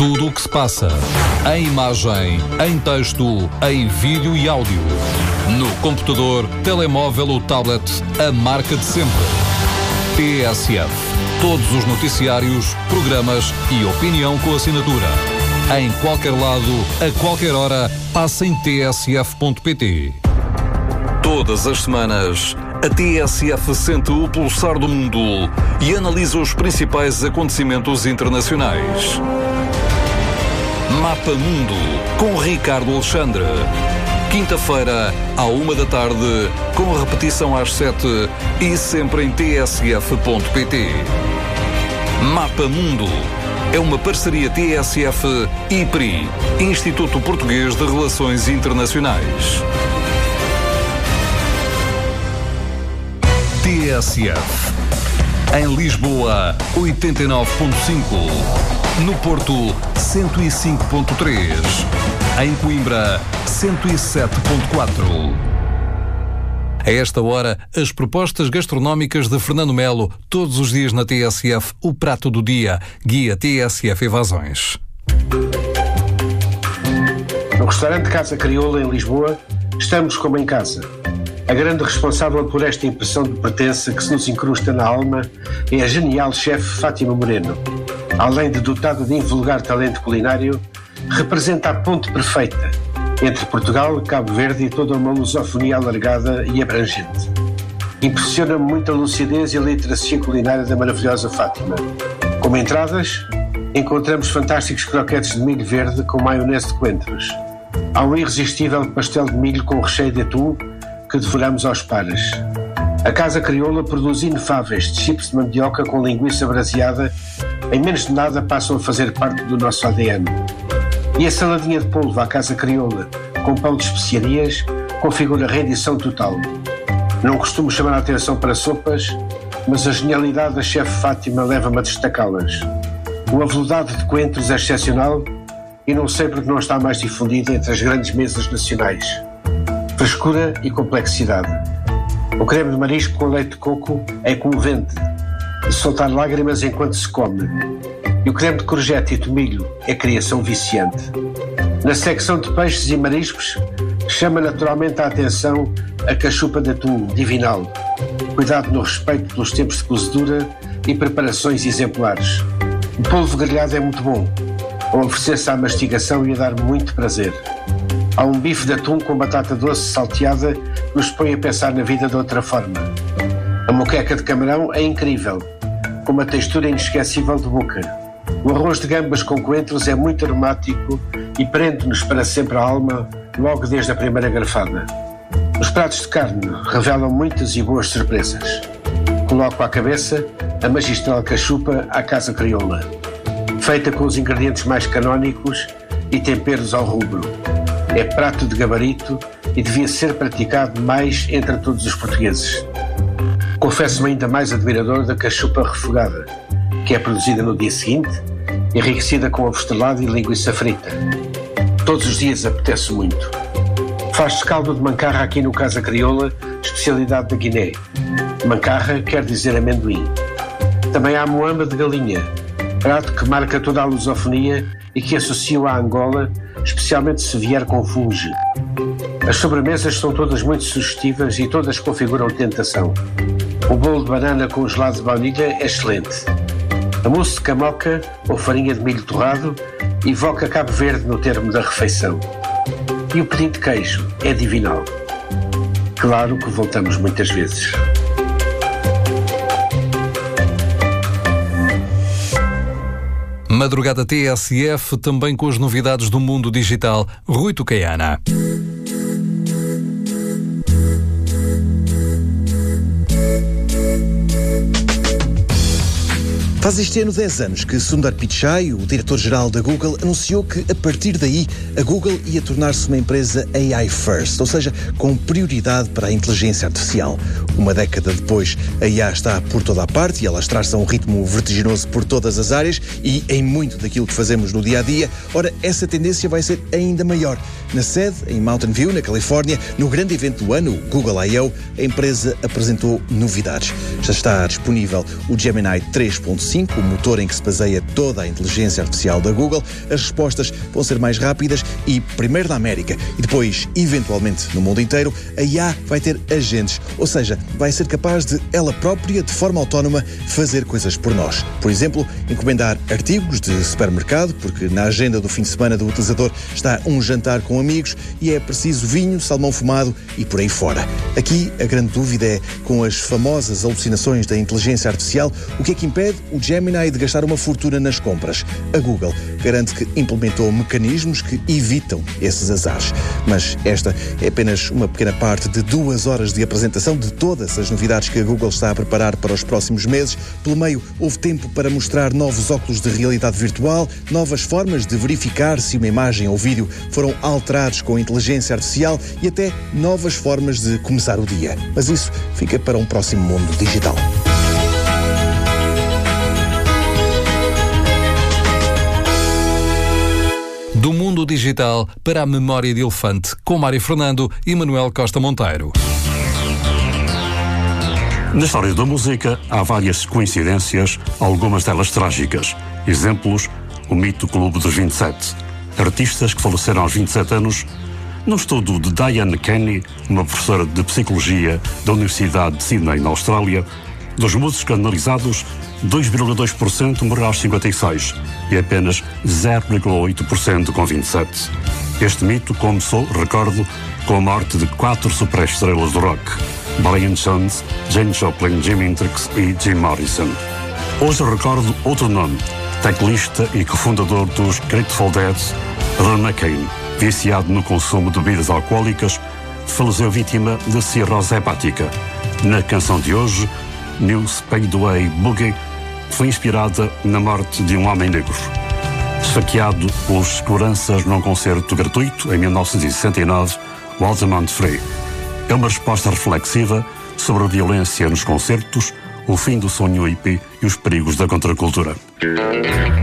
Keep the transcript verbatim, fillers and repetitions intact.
Tudo o que se passa, em imagem, em texto, em vídeo e áudio. No computador, telemóvel ou tablet, a marca de sempre. T S F. Todos os noticiários, programas e opinião com assinatura. Em qualquer lado, a qualquer hora, passa em t s f ponto p t. Todas as semanas, a T S F sente o pulsar do mundo e analisa os principais acontecimentos internacionais. Mapa Mundo, com Ricardo Alexandre. Quinta-feira, à uma da tarde, com repetição às sete e sempre em t s f ponto p t. Mapa Mundo é uma parceria T S F I P R I, Instituto Português de Relações Internacionais. T S F. Em Lisboa, oitenta e nove ponto cinco. No Porto, cento e cinco ponto três. Em Coimbra, cento e sete ponto quatro. A esta hora, as propostas gastronómicas de Fernando Melo, todos os dias na T S F, o prato do dia, guia T S F Evasões. No restaurante Casa Crioula, em Lisboa, estamos como em casa. A grande responsável por esta impressão de pertença que se nos incrusta na alma é a genial chefe Fátima Moreno. Além de dotada de invulgar talento culinário, representa a ponte perfeita entre Portugal, Cabo Verde e toda uma lusofonia alargada e abrangente. Impressiona-me muito a lucidez e a literacia culinária da maravilhosa Fátima. Como entradas, encontramos fantásticos croquetes de milho verde com maionese de coentros. Há um irresistível pastel de milho com recheio de atum que devoramos aos pares. A Casa Crioula produz inefáveis de chips de mandioca com linguiça braseada. Em menos de nada passam a fazer parte do nosso A D N. E a saladinha de polvo à Casa Crioula, com pão de especiarias, configura rendição total. Não costumo chamar a atenção para sopas, mas a genialidade da chefe Fátima leva-me a destacá-las. O aveludado de coentros é excepcional e não sei porque não está mais difundido entre as grandes mesas nacionais. Frescura e complexidade. O creme de marisco com leite de coco é comovente, de soltar lágrimas enquanto se come. E o creme de courgette e tomilho é criação viciante. Na secção de peixes e mariscos, chama naturalmente a atenção a cachupa de atum divinal. Cuidado no respeito pelos tempos de cozedura e preparações exemplares. O polvo grelhado é muito bom, a oferecer-se à mastigação e a dar muito prazer. Há um bife de atum com batata doce salteada que nos põe a pensar na vida de outra forma. A moqueca de camarão é incrível, com uma textura inesquecível de boca. O arroz de gambas com coentros é muito aromático e prende-nos para sempre a alma logo desde a primeira garfada. Os pratos de carne revelam muitas e boas surpresas. Coloco à cabeça a magistral cachupa à Casa Crioula, feita com os ingredientes mais canónicos e temperos ao rubro. É prato de gabarito e devia ser praticado mais entre todos os portugueses. Confesso-me ainda mais admirador da cachupa refogada, que é produzida no dia seguinte, enriquecida com ovo estrelado e linguiça frita. Todos os dias apetece muito. Faz-se caldo de mancarra aqui no Casa Crioula, especialidade da Guiné. Mancarra quer dizer amendoim. Também há moamba de galinha, prato que marca toda a lusofonia e que associo à Angola, especialmente se vier com funge. As sobremesas são todas muito sugestivas e todas configuram tentação. O bolo de banana com gelado de baunilha é excelente. A mousse de camoca ou farinha de milho torrado evoca Cabo Verde no termo da refeição. E o pedido de queijo é divinal. Claro que voltamos muitas vezes. Madrugada T S F, também com as novidades do mundo digital. Rui Tucaiana. Faz este ano dez anos que Sundar Pichai, o diretor-geral da Google, anunciou que, a partir daí, a Google ia tornar-se uma empresa A I First, ou seja, com prioridade para a inteligência artificial. Uma década depois, a I A está por toda a parte e a alastrar-se a um ritmo vertiginoso por todas as áreas e em muito daquilo que fazemos no dia-a-dia. Ora, essa tendência vai ser ainda maior. Na sede, em Mountain View, na Califórnia, no grande evento do ano, o Google I O, a empresa apresentou novidades. Já está disponível o Gemini três ponto cinco, cinco, o motor em que se baseia toda a inteligência artificial da Google, as respostas vão ser mais rápidas e, primeiro na América e depois, eventualmente, no mundo inteiro, a I A vai ter agentes, ou seja, vai ser capaz de, ela própria, de forma autónoma, fazer coisas por nós. Por exemplo, encomendar artigos de supermercado, porque na agenda do fim de semana do utilizador está um jantar com amigos e é preciso vinho, salmão fumado e por aí fora. Aqui, a grande dúvida é, com as famosas alucinações da inteligência artificial, o que é que impede o Gemini de gastar uma fortuna nas compras? A Google garante que implementou mecanismos que evitam esses azares. Mas esta é apenas uma pequena parte de duas horas de apresentação de todas as novidades que a Google está a preparar para os próximos meses. Pelo meio, houve tempo para mostrar novos óculos de realidade virtual, novas formas de verificar se uma imagem ou vídeo foram alterados com inteligência artificial e até novas formas de começar o dia. Mas isso fica para um próximo mundo digital. Do mundo digital para a memória de elefante, com Mário Fernando e Manuel Costa Monteiro. Na história da música há várias coincidências, algumas delas trágicas. Exemplos, o mito Clube dos vinte e sete. Artistas que faleceram aos vinte e sete anos. Num estudo de Diane Kenny, uma professora de Psicologia da Universidade de Sydney, na Austrália, dos músicos analisados, dois vírgula dois por cento morreu aos cinquenta e seis e apenas zero vírgula oito por cento com vinte e sete. Este mito começou, recordo, com a morte de quatro superestrelas do rock: Brian Jones, Janis Joplin, Jimi Hendrix e Jim Morrison. Hoje recordo outro nome, teclista e cofundador dos Grateful Dead, Ron McCain, viciado no consumo de bebidas alcoólicas, faleceu vítima de cirrose hepática. Na canção de hoje, New Speedway Boogie, foi inspirada na morte de um homem negro, esfaqueado pelos seguranças num concerto gratuito em mil novecentos e sessenta e nove, o Altamont Free. É uma resposta reflexiva sobre a violência nos concertos, o fim do sonho hippie e os perigos da contracultura.